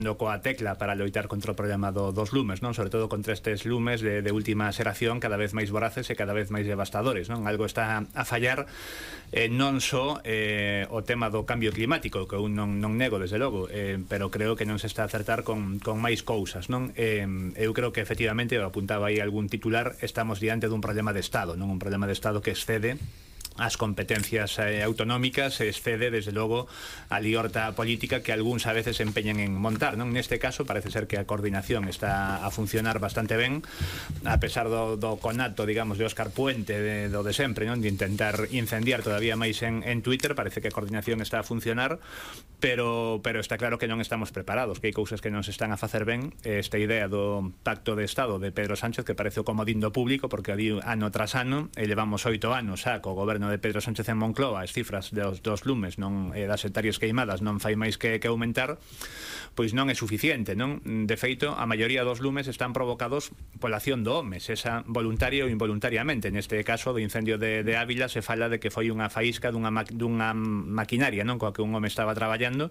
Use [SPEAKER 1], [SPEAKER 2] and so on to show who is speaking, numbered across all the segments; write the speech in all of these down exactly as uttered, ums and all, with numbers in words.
[SPEAKER 1] coa tecla para loitar contra o problema do, dos lumes, non? Sobre todo contra estes lumes de, de última xeración cada vez máis voraces e cada vez máis devastadores, non? Algo está a fallar, eh, non só eh, o tema do cambio climático, que eu non, non nego desde logo, eh, pero creo que non se está a acertar con, con máis cousas, non? Eh, eu creo que efectivamente, eu apuntaba aí algún titular, estamos diante dun problema de Estado, non? Un problema de Estado que excede as competencias eh, autonómicas, se excede desde logo a liorta política que algúns a veces se empeñan en montar, non? Neste caso parece ser que a coordinación está a funcionar bastante ben, a pesar do, do conato, digamos, de Óscar Puente de, do de sempre, non? De intentar incendiar todavía máis en, en Twitter. Parece que a coordinación está a funcionar, pero, pero está claro que non estamos preparados, que hai cousas que non se están a facer ben. Esta idea do pacto de Estado de Pedro Sánchez, que parece o comodín do público, porque ali ano tras ano, e levamos oito anos xa co goberno de Pedro Sánchez en Moncloa, as cifras dos, dos lumes non, eh, das hectáreas queimadas non fai máis que, que aumentar, pois non é suficiente, non? De feito, a maioría dos lumes están provocados pola acción do home, esa voluntaria ou involuntariamente. Neste caso do incendio de, de Ávila se fala de que foi unha faísca dunha, ma dunha maquinaria, non? Coa que un home estaba traballando.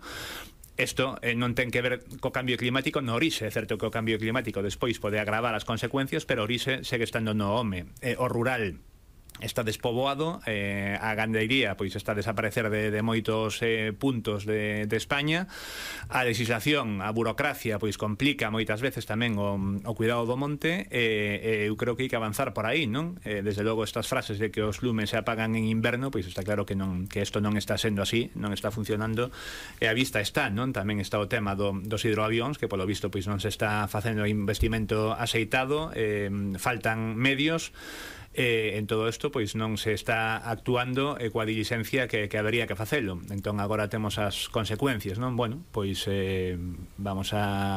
[SPEAKER 1] Isto eh, non ten que ver co cambio climático no orixe. É certo que o cambio climático despois pode agravar as consecuencias, pero o orixe segue estando no home. Eh, o rural está despoboado, eh, a gandeiría pois está a desaparecer de, de moitos eh, puntos de, de España. A legislación, a burocracia pois complica moitas veces tamén o, o cuidado do monte, e eh, eu creo que hai que avanzar por aí, non? Eh, desde logo estas frases de que os lumes se apagan en inverno, pois está claro que non, que isto non está sendo así, non está funcionando, e a vista está, non? Tamén está o tema do, dos hidroavións, que polo visto pois non se está facendo investimento aceitado, eh, faltan medios. Eh, en todo isto pois non se está actuando eh, coa diligencia que, que habería que facelo. Entón agora temos as consecuencias, non? Bueno, pois eh, vamos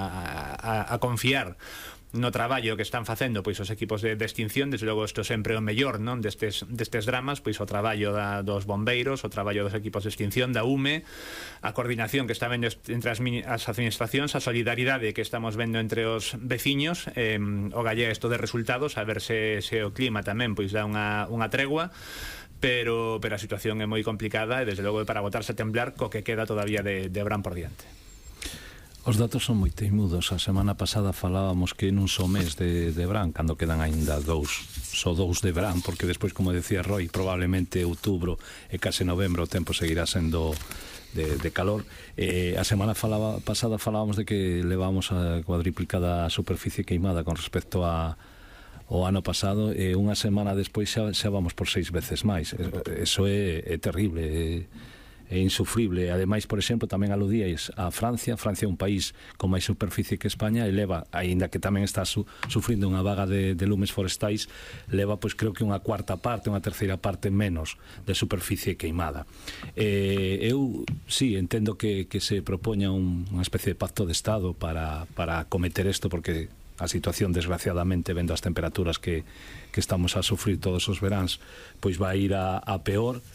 [SPEAKER 1] a, a, a confiar no traballo que están facendo pois os equipos de, de extinción. Desde logo isto sempre o mellor, non? Destes, destes dramas, pois o traballo da, dos bombeiros, o traballo dos equipos de extinción, da U M E, a coordinación que está vendo entre as, as administracións, a solidaridade que estamos vendo entre os veciños, eh, o gallé isto de resultados, a ver se, se o clima tamén pois dá unha, unha tregua. Pero, pero a situación é moi complicada e desde logo é para botarse a temblar co que queda todavía de, de verán por diante.
[SPEAKER 2] Os datos son moi teimudos. A semana pasada falábamos que nun só mes de, de verán, cando quedan aínda dous, só dous de verán, porque despois, como decía Roy, probablemente outubro e case novembro o tempo seguirá sendo de, de calor. Eh, a semana falaba, pasada falábamos de que levamos a cuadriplicada a superficie queimada con respecto a o ano pasado, e unha semana despois xa, xa vamos por seis veces máis. Eso é, é terrible, é é insufrible. Ademais, por exemplo, tamén aludíais a Francia. Francia é un país con máis superficie que España e leva, aínda que tamén está su, sufrindo unha vaga de, de lumes forestais, leva, pois creo que unha cuarta parte, unha terceira parte menos de superficie queimada. Eh, eu, sí, entendo que, que se propoña un, unha especie de pacto de Estado para, para cometer isto, porque a situación, desgraciadamente, vendo as temperaturas que, que estamos a sufrir todos os veráns, pois vai ir a, a peor.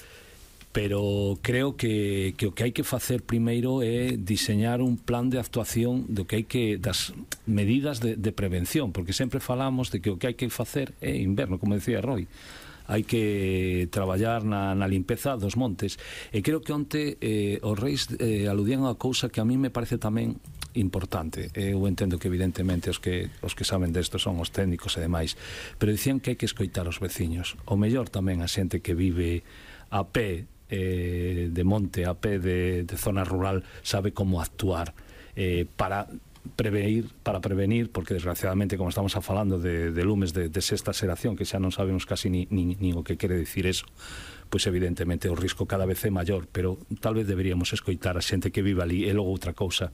[SPEAKER 2] Pero creo que, que o que hai que facer primeiro é diseñar un plan de actuación do que hai que, das medidas de, de prevención, porque sempre falamos de que o que hai que facer é inverno, como decía Roy. Hai que traballar na, na limpeza dos montes. E creo que onte eh, os reis eh, aludían a cousa que a mí me parece tamén importante. Eu entendo que evidentemente os que os que saben desto son os técnicos e demais, pero dicían que hai que escoitar os veciños. O mellor tamén a xente que vive a pé eh, de monte, a pé de, de zona rural, sabe como actuar eh, para prevenir, para prevenir, porque desgraciadamente, como estamos a falando de, de lumes de, de sexta xeración, que xa non sabemos casi ni, ni, ni o que quere dicir eso, pois evidentemente o risco cada vez é maior, pero tal vez deberíamos escoitar a xente que vive ali. E logo outra cousa,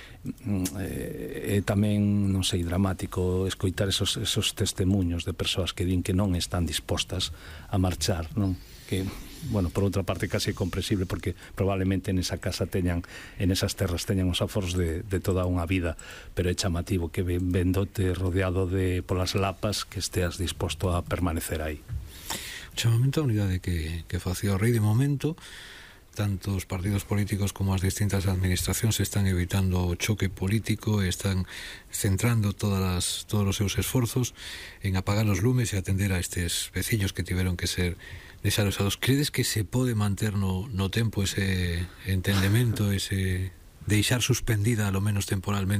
[SPEAKER 2] é tamén, non sei, dramático escoitar esos, esos testemunhos de persoas que din que non están dispostas a marchar, non? Que, bueno, por outra parte casi é comprensible, porque probablemente nesa casa teñan, en esas terras teñan os aforos de, de toda unha vida, pero é chamativo que vendote rodeado de polas lapas que esteas disposto a permanecer aí.
[SPEAKER 3] O chamamento a unidade que, que facía o rei, de momento tanto os partidos políticos como as distintas administracións están evitando o choque político e están centrando todas as, todos os seus esforzos en apagar os lumes e atender a estes veciños que tiveron que ser desaloxados. Credes que se pode manter no, no tempo ese entendemento, ese deixar suspendida, ao menos temporalmente,